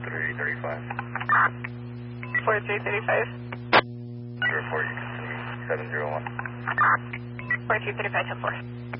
4335. 4335. 04, you can see 701. 4335 10-4.